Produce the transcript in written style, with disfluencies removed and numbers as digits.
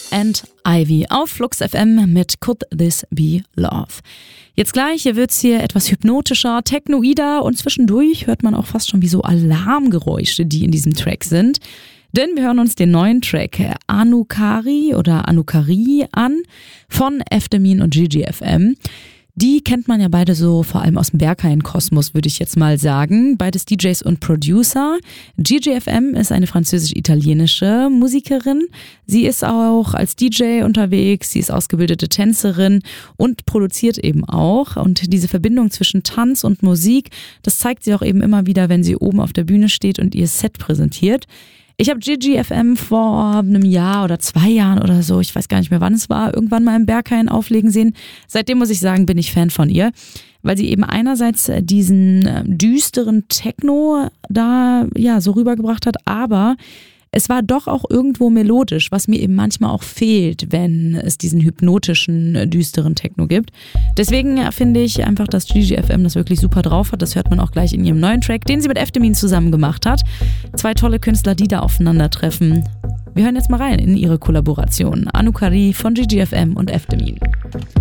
and Ivy auf Flux FM mit Could This Be Love. Jetzt gleich wird's hier etwas hypnotischer, technoider und zwischendurch hört man auch fast schon wie so Alarmgeräusche, die in diesem Track sind. Denn wir hören uns den neuen Track Anukari oder Anukari an von Efdemin und GGFM. Die kennt man ja beide so vor allem aus dem Berghain-Kosmos, würde ich jetzt mal sagen. Beides DJs und Producer. GGFM ist eine französisch-italienische Musikerin. Sie ist auch als DJ unterwegs, sie ist ausgebildete Tänzerin und produziert eben auch. Und diese Verbindung zwischen Tanz und Musik, das zeigt sie auch eben immer wieder, wenn sie oben auf der Bühne steht und ihr Set präsentiert. Ich habe GGFM vor einem Jahr oder 2 Jahren oder so, ich weiß gar nicht mehr wann es war, irgendwann mal im Berghain auflegen sehen. Seitdem muss ich sagen, bin ich Fan von ihr, weil sie eben einerseits diesen düsteren Techno da ja so rübergebracht hat, aber es war doch auch irgendwo melodisch, was mir eben manchmal auch fehlt, wenn es diesen hypnotischen, düsteren Techno gibt. Deswegen finde ich einfach, dass GGFM das wirklich super drauf hat. Das hört man auch gleich in ihrem neuen Track, den sie mit Efdemin zusammen gemacht hat. 2 tolle Künstler, die da aufeinandertreffen. Wir hören jetzt mal rein in ihre Kollaboration. Anukari von GGFM und Efdemin.